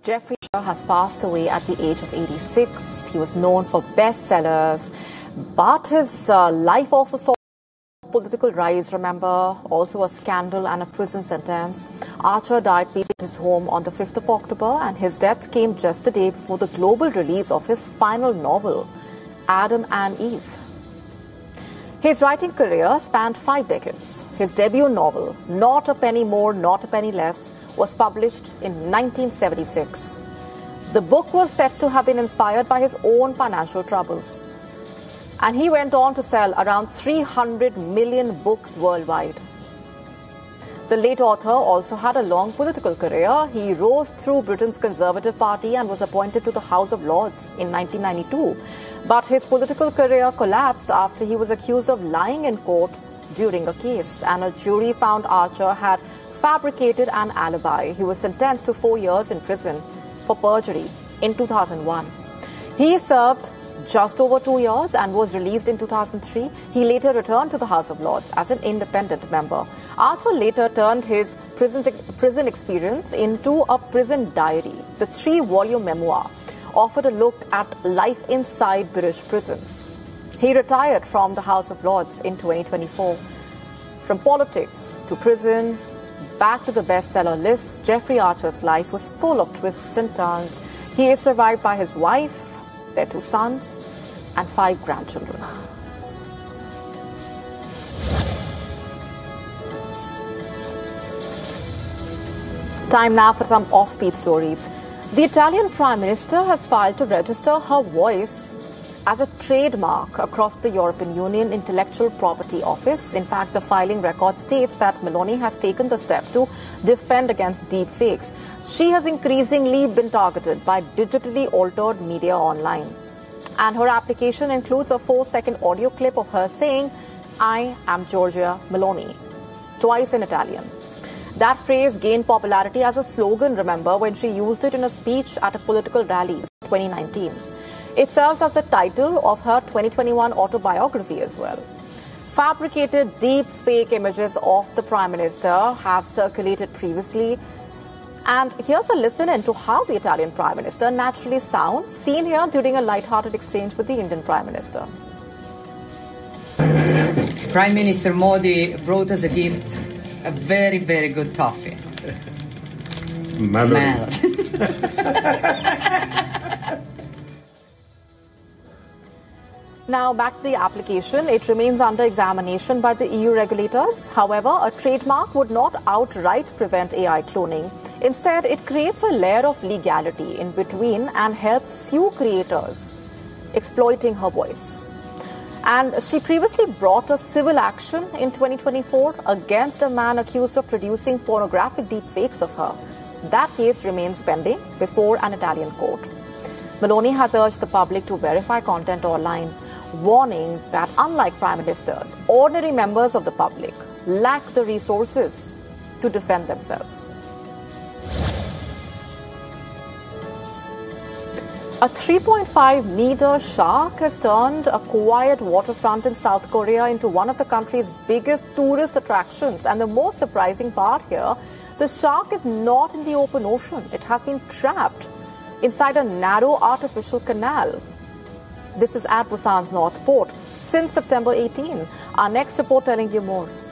Jeffrey Archer has passed away at the age of 86. He was known for bestsellers, but his life also saw political rise, remember, also a scandal and a prison sentence. Archer died at his home on the 5th of October, and his death came just a day before the global release of his final novel, Adam and Eve. His writing career spanned 5 decades. His debut novel, Not a Penny More, Not a Penny Less, was published in 1976. The book was said to have been inspired by his own financial troubles. And he went on to sell around 300 million books worldwide. The late author also had a long political career. He rose through Britain's Conservative Party and was appointed to the House of Lords in 1992. But his political career collapsed after he was accused of lying in court during a case, and a jury found Archer had fabricated an alibi. He was sentenced to 4 years in prison for perjury in 2001. He served just over 2 years and was released in 2003. He later returned to the House of Lords as an independent member. Archer later turned his prison experience into a prison diary. The 3-volume memoir offered a look at life inside British prisons. He retired from the House of Lords in 2024. From politics to prison, back to the bestseller list, Jeffrey Archer's life was full of twists and turns. He is survived by his wife, their 2 sons, and 5 grandchildren. Time now for some offbeat stories. The Italian Prime Minister has filed to register her voice as a trademark across the European Union Intellectual Property Office. In fact, the filing record states that Meloni has taken the step to defend against deepfakes. She has increasingly been targeted by digitally altered media online. And her application includes a 4-second audio clip of her saying, "I am Giorgia Meloni," twice in Italian. That phrase gained popularity as a slogan, remember, when she used it in a speech at a political rally in 2019. It serves as the title of her 2021 autobiography as well. Fabricated deep fake images of the Prime Minister have circulated previously. And here's a listen into how the Italian Prime Minister naturally sounds, seen here during a light-hearted exchange with the Indian Prime Minister. Prime Minister Modi brought us a gift, a very, very good toffee. Mad. Now, back to the application. It remains under examination by the EU regulators. However, a trademark would not outright prevent AI cloning. Instead, it creates a layer of legality in between and helps sue creators exploiting her voice. And she previously brought a civil action in 2024 against a man accused of producing pornographic deepfakes of her. That case remains pending before an Italian court. Meloni has urged the public to verify content online, warning that unlike prime ministers, ordinary members of the public lack the resources to defend themselves. A 3.5-meter shark has turned a quiet waterfront in South Korea into one of the country's biggest tourist attractions. And the most surprising part here, the shark is not in the open ocean. It has been trapped inside a narrow artificial canal. This is at Busan's North Port since September 18. Our next report telling you more.